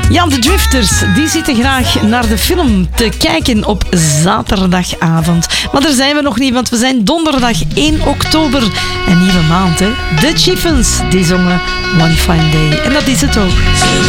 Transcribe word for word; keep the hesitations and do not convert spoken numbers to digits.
Ja, de Drifters, die zitten graag naar de film te kijken op zaterdagavond. Maar daar zijn we nog niet, want we zijn donderdag één oktober. Een nieuwe maand, hè. De Chiffons, die zongen One Fine Day. En dat is het ook.